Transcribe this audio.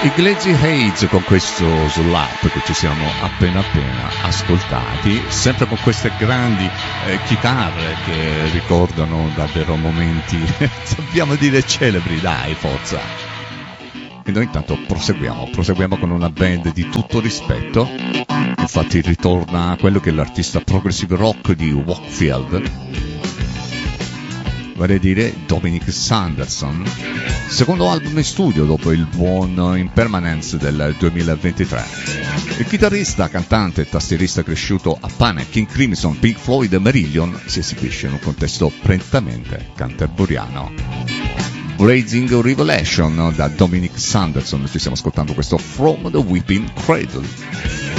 I Glazy Heights con questo slap che ci siamo appena ascoltati, sempre con queste grandi chitarre che ricordano davvero momenti, dobbiamo dire celebri, dai, forza. E noi intanto proseguiamo con una band di tutto rispetto. Infatti ritorna quello che è l'artista progressive rock di Wakefield, vale a dire Dominic Sanderson, secondo album in studio dopo il buon Impermanence del 2023. Il chitarrista, cantante e tastierista cresciuto a pane, King Crimson, Pink Floyd e Marillion si esibisce in un contesto prettamente canterburiano. Blazing Revelation da Dominic Sanderson, ci stiamo ascoltando questo From the Weeping Cradle.